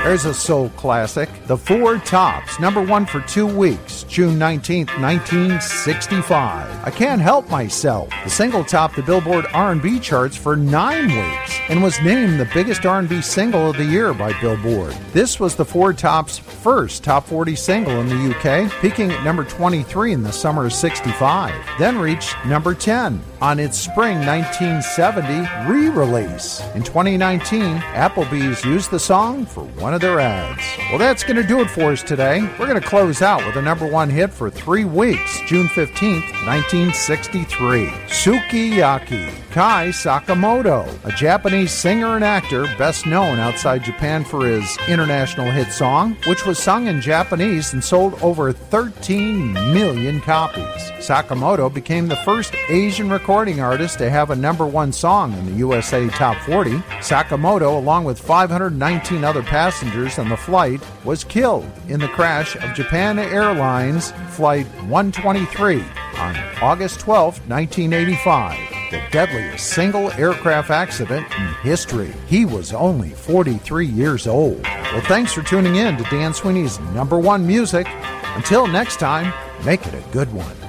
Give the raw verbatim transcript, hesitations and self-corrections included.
There's a soul classic. The Four Tops, number one for two weeks, June nineteenth, nineteen sixty-five. I Can't Help Myself. The single topped the Billboard R and B charts for nine weeks and was named the biggest R and B single of the year by Billboard. This was the Four Tops' first top forty single in the U K, peaking at number twenty-three in the summer of sixty-five, then reached number ten on its spring nineteen seventy re-release. In twenty nineteen, Applebee's used the song for one of their ads. Well, that's going to do it for us today. We're going to close out with a number one hit for three weeks, June fifteenth, nineteen sixty-three. Sukiyaki. Kai Sakamoto, a Japanese singer and actor best known outside Japan for his international hit song, which was sung in Japanese and sold over thirteen million copies. Sakamoto became the first Asian recording artist to have a number one song in the U S A Top forty. Sakamoto, along with five hundred nineteen other passengers on the flight, was killed in the crash of Japan Airlines Flight one twenty-three on August twelfth, nineteen eighty-five. The deadliest single aircraft accident in history. He was only forty-three years old. Well, thanks for tuning in to Dan Sweeney's Number One Music. Until next time, make it a good one.